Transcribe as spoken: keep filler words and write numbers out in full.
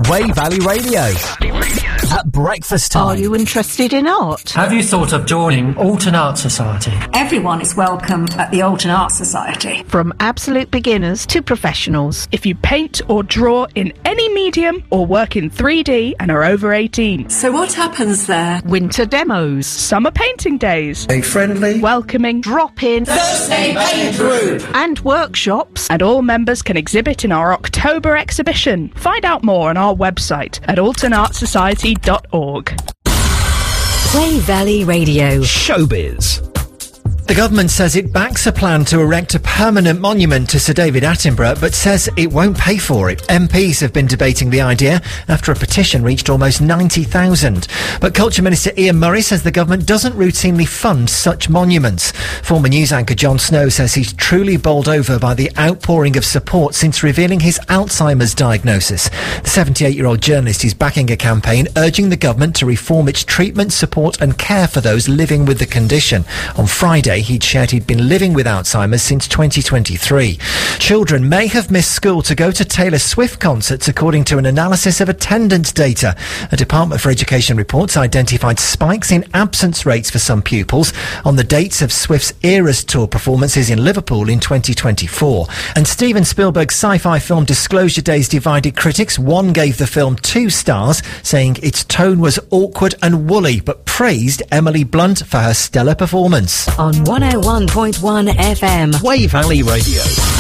Way Valley Radio. At breakfast time. Are you interested in art? Have you thought of joining Alton Art Society? Everyone is welcome at the Alton Art Society. From absolute beginners to professionals. If you paint or draw in any medium or work in three D and are over eighteen. So what happens there? Winter demos. Summer painting days. A friendly, welcoming, drop-in, Thursday paint group. And workshops. And all members can exhibit in our October exhibition. Find out more on our website at alton art society dot org. Way Valley Radio. Showbiz. The government says it backs a plan to erect a permanent monument to Sir David Attenborough, but says it won't pay for it. M Ps have been debating the idea after a petition reached almost ninety thousand. But Culture Minister Ian Murray says the government doesn't routinely fund such monuments. Former news anchor Jon Snow says he's truly bowled over by the outpouring of support since revealing his Alzheimer's diagnosis. The seventy-eight-year-old journalist is backing a campaign urging the government to reform its treatment, support and care for those living with the condition. On Friday, he'd shared he'd been living with Alzheimer's since twenty twenty-three. Children may have missed school to go to Taylor Swift concerts, according to an analysis of attendance data. A Department for Education reports identified spikes in absence rates for some pupils on the dates of Swift's Eras Tour performances in Liverpool in twenty twenty-four. And Steven Spielberg's sci-fi film Disclosure Days divided critics. One gave the film two stars, saying its tone was awkward and woolly, but praised Emily Blunt for her stellar performance. On one oh one point one F M. Way Valley Radio.